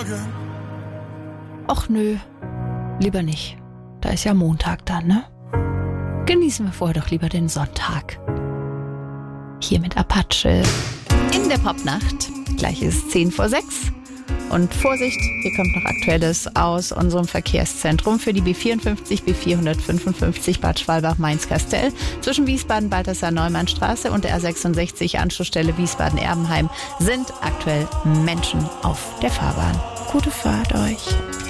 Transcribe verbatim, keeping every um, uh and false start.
Och nö, lieber nicht. Da ist ja Montag dann, ne? Genießen wir vorher doch lieber den Sonntag. Hier mit Apache in der Popnacht. Gleich ist es zehn vor sechs. Und Vorsicht, hier kommt noch Aktuelles aus unserem Verkehrszentrum für die B vierundfünfzig, B vierhundertfünfundfünfzig Bad Schwalbach-Mainz-Kastel zwischen Wiesbaden-Balthasar-Neumann-Straße und der R sechsundsechzig Anschlussstelle Wiesbaden-Erbenheim sind aktuell Menschen auf der Fahrbahn. Gute Fahrt euch.